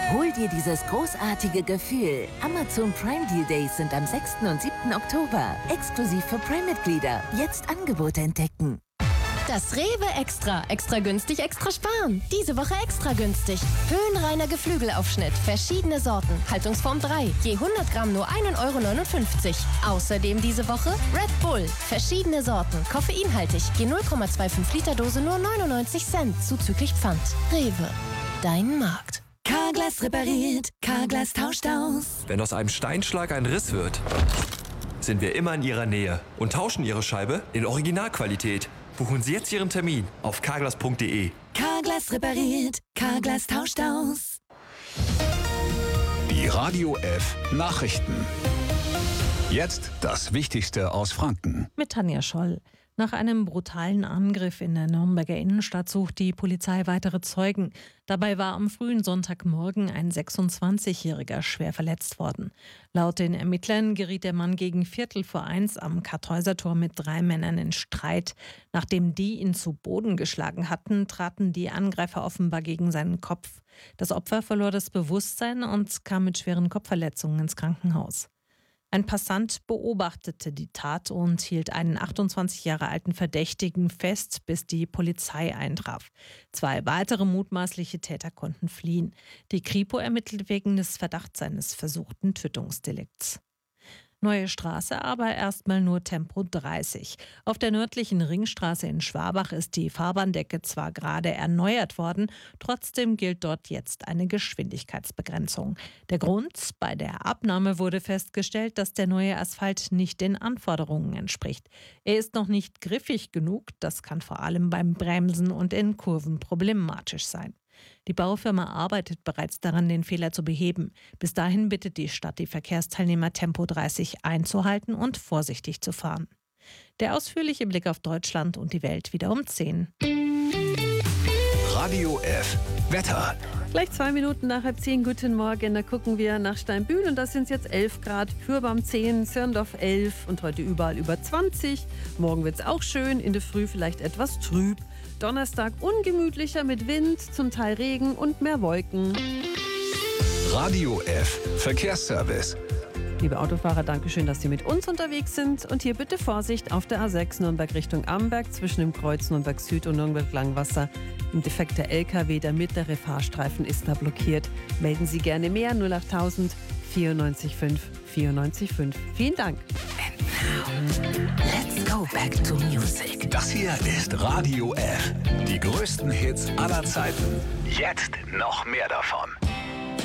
Hol dir dieses großartige Gefühl. Amazon Prime Deal Days sind am 6. und 7. Oktober. Exklusiv für Prime-Mitglieder. Jetzt Angebote entdecken. Das Rewe Extra. Extra günstig, extra sparen. Diese Woche extra günstig. Höhenreiner Geflügelaufschnitt. Verschiedene Sorten. Haltungsform 3. Je 100 Gramm nur 1,59 €. Außerdem diese Woche Red Bull. Verschiedene Sorten. Koffeinhaltig. Je 0,25 Liter Dose nur 99 Cent. Zuzüglich Pfand. Rewe. Dein Markt. Carglass repariert. Carglass tauscht aus. Wenn aus einem Steinschlag ein Riss wird, sind wir immer in Ihrer Nähe und tauschen Ihre Scheibe in Originalqualität. Buchen Sie jetzt Ihren Termin auf carglass.de. Carglass repariert. Carglass tauscht aus. Die Radio F Nachrichten. Jetzt das Wichtigste aus Franken. Mit Tanja Scholl. Nach einem brutalen Angriff in der Nürnberger Innenstadt sucht die Polizei weitere Zeugen. Dabei war am frühen Sonntagmorgen ein 26-Jähriger schwer verletzt worden. Laut den Ermittlern geriet der Mann gegen 1:15 am Kartäusertor mit 3 Männern in Streit. Nachdem die ihn zu Boden geschlagen hatten, traten die Angreifer offenbar gegen seinen Kopf. Das Opfer verlor das Bewusstsein und kam mit schweren Kopfverletzungen ins Krankenhaus. Ein Passant beobachtete die Tat und hielt einen 28 Jahre alten Verdächtigen fest, bis die Polizei eintraf. 2 weitere mutmaßliche Täter konnten fliehen. Die Kripo ermittelt wegen des Verdachts eines versuchten Tötungsdelikts. Neue Straße, aber erstmal nur Tempo 30. Auf der nördlichen Ringstraße in Schwabach ist die Fahrbahndecke zwar gerade erneuert worden, trotzdem gilt dort jetzt eine Geschwindigkeitsbegrenzung. Der Grund: bei der Abnahme wurde festgestellt, dass der neue Asphalt nicht den Anforderungen entspricht. Er ist noch nicht griffig genug, das kann vor allem beim Bremsen und in Kurven problematisch sein. Die Baufirma arbeitet bereits daran, den Fehler zu beheben. Bis dahin bittet die Stadt die Verkehrsteilnehmer, Tempo 30 einzuhalten und vorsichtig zu fahren. Der ausführliche Blick auf Deutschland und die Welt wieder um 10. Radio F Wetter. Gleich 2 Minuten nach 9:30. Guten Morgen. Da gucken wir nach Steinbühl und das sind jetzt 11 Grad. Fürbaum 10, Zirndorf 11 und heute überall über 20. Morgen wird es auch schön, in der Früh vielleicht etwas trüb. Donnerstag ungemütlicher mit Wind, zum Teil Regen und mehr Wolken. Radio F Verkehrsservice. Liebe Autofahrer, danke schön, dass Sie mit uns unterwegs sind. Und hier bitte Vorsicht auf der A6 Nürnberg Richtung Amberg zwischen dem Kreuz Nürnberg Süd und Nürnberg Langwasser. Ein defekter LKW, der mittlere Fahrstreifen ist da blockiert. Melden Sie gerne mehr 08000 94 5 94 5. Vielen Dank. Let's go back to music. Das hier ist Radio F. Die größten Hits aller Zeiten. Jetzt noch mehr davon.